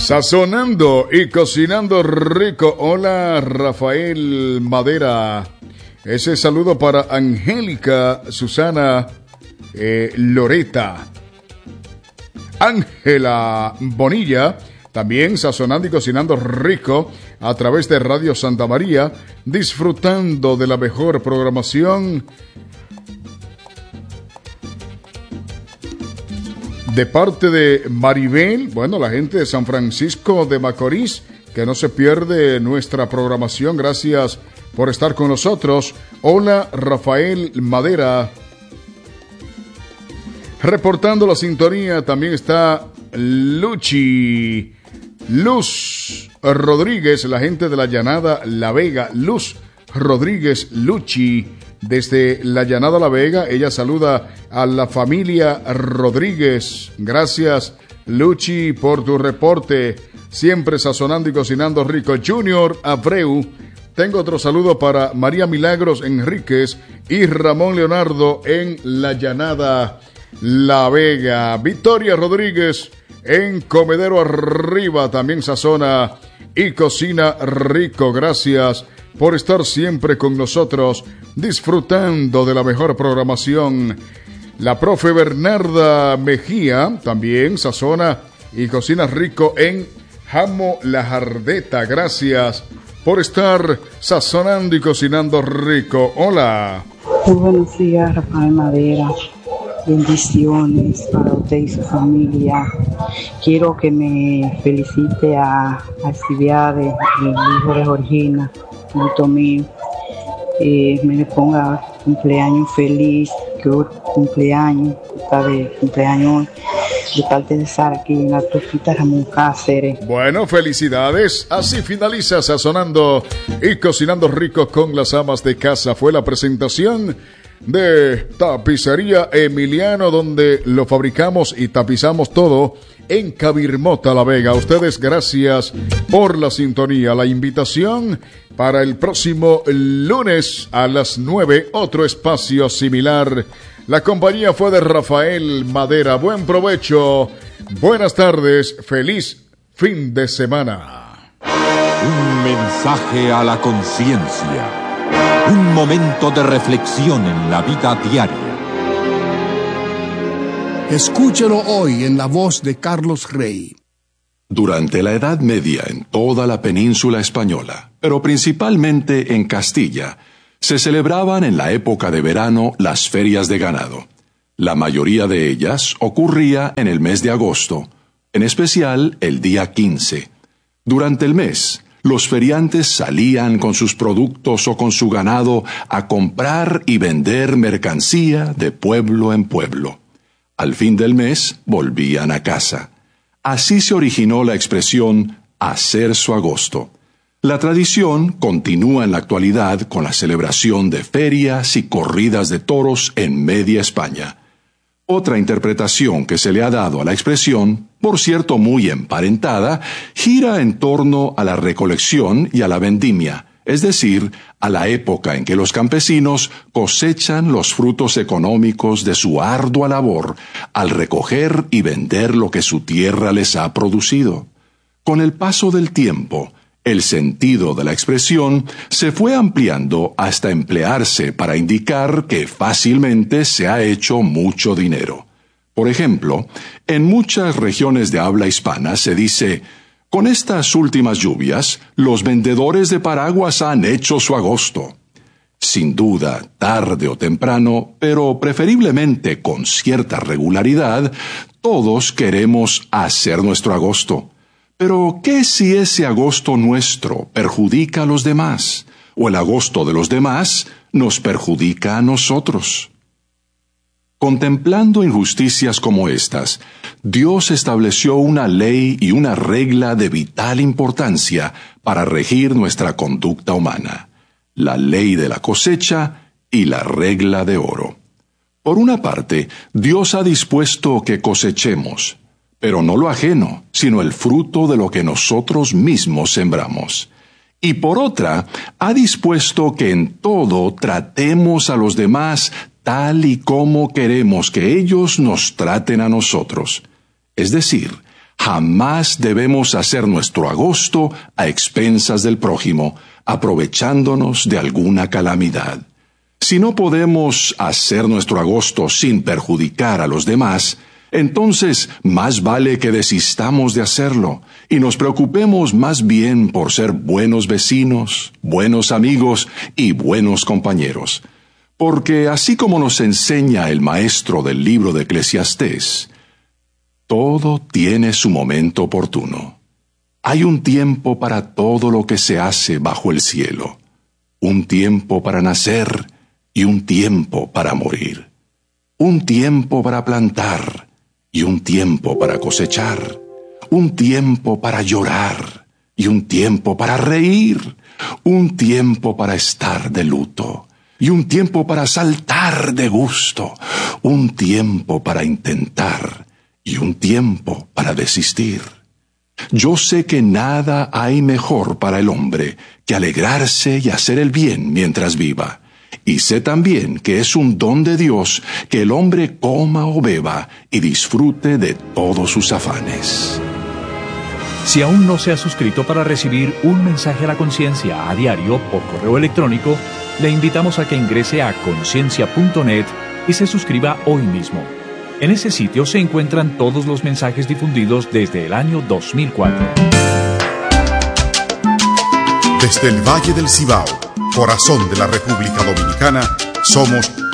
Sazonando y cocinando rico. Hola, Rafael Madera. Ese saludo para Angélica, Susana, Loreta, Ángela Bonilla. También sazonando y cocinando rico a través de Radio Santa María, disfrutando de la mejor programación. De parte de Maribel, bueno, la gente de San Francisco de Macorís, que no se pierde nuestra programación. Gracias por estar con nosotros. Hola, Rafael Madera. Reportando la sintonía también está Luz Rodríguez, la gente de la Llanada La Vega. Luz Rodríguez Luchi, desde la Llanada La Vega. Ella saluda a la familia Rodríguez. Gracias, Luchi, por tu reporte. Siempre sazonando y cocinando rico. Junior Abreu. Tengo otro saludo para María Milagros Enríquez y Ramón Leonardo en la Llanada La Vega. Victoria Rodríguez en Comedero Arriba también sazona y cocina rico. Gracias por estar siempre con nosotros, disfrutando de la mejor programación. La profe Bernarda Mejía también sazona y cocina rico en Jamo La Jardeta. Gracias por estar sazonando y cocinando rico. Hola. Muy buenos días, Rafael Madera. Bendiciones para usted y su familia. Quiero que me felicite a Alcibiades, el hijo de Georgina, hijito mío. Me le ponga cumpleaños feliz, que hoy cumpleaños, está de cumpleaños de parte de Sara, aquí en la Topita Ramón Cáceres. Bueno, felicidades. Así finaliza Sazonando y Cocinando Rico con las amas de casa. Fue la presentación de Tapicería Emiliano, donde lo fabricamos y tapizamos todo en Cabirmota La Vega. A ustedes gracias por la sintonía. La invitación para el próximo lunes a las 9, otro espacio similar. La compañía fue de Rafael Madera. Buen provecho, buenas tardes, feliz fin de semana. Un mensaje a la conciencia. Un momento de reflexión en la vida diaria. Escúchelo hoy en la voz de Carlos Rey. Durante la Edad Media en toda la península española, pero principalmente en Castilla, se celebraban en la época de verano las ferias de ganado. La mayoría de ellas ocurría en el mes de agosto, en especial el día 15. Durante el mes, los feriantes salían con sus productos o con su ganado a comprar y vender mercancía de pueblo en pueblo. Al fin del mes, volvían a casa. Así se originó la expresión hacer su agosto. La tradición continúa en la actualidad con la celebración de ferias y corridas de toros en media España. Otra interpretación que se le ha dado a la expresión, por cierto muy emparentada, gira en torno a la recolección y a la vendimia, es decir, a la época en que los campesinos cosechan los frutos económicos de su ardua labor al recoger y vender lo que su tierra les ha producido. Con el paso del tiempo, el sentido de la expresión se fue ampliando hasta emplearse para indicar que fácilmente se ha hecho mucho dinero. Por ejemplo, en muchas regiones de habla hispana se dice: con estas últimas lluvias, los vendedores de paraguas han hecho su agosto. Sin duda, tarde o temprano, pero preferiblemente con cierta regularidad, todos queremos hacer nuestro agosto. Pero, ¿qué si ese agosto nuestro perjudica a los demás? ¿O el agosto de los demás nos perjudica a nosotros? Contemplando injusticias como estas, Dios estableció una ley y una regla de vital importancia para regir nuestra conducta humana: la ley de la cosecha y la regla de oro. Por una parte, Dios ha dispuesto que cosechemos, pero no lo ajeno, sino el fruto de lo que nosotros mismos sembramos. Y por otra, ha dispuesto que en todo tratemos a los demás tal y como queremos que ellos nos traten a nosotros. Es decir, Jamás debemos hacer nuestro agosto a expensas del prójimo, aprovechándonos de alguna calamidad. Si no podemos hacer nuestro agosto sin perjudicar a los demás, entonces más vale que desistamos de hacerlo y nos preocupemos más bien por ser buenos vecinos, buenos amigos y buenos compañeros. Porque así como nos enseña el maestro del libro de Eclesiastés, todo tiene su momento oportuno. Hay un tiempo para todo lo que se hace bajo el cielo, un tiempo para nacer y un tiempo para morir, un tiempo para plantar y un tiempo para cosechar, un tiempo para llorar y un tiempo para reír, un tiempo para estar de luto y un tiempo para saltar de gusto, un tiempo para intentar y un tiempo para desistir. Yo sé que nada hay mejor para el hombre que alegrarse y hacer el bien mientras viva. Y sé también que es un don de Dios que el hombre coma o beba y disfrute de todos sus afanes. Si aún no se ha suscrito para recibir un mensaje a la conciencia a diario por correo electrónico, le invitamos a que ingrese a conciencia.net y se suscriba hoy mismo. En ese sitio se encuentran todos los mensajes difundidos desde el año 2004. Desde el Valle del Cibao, corazón de la República Dominicana, somos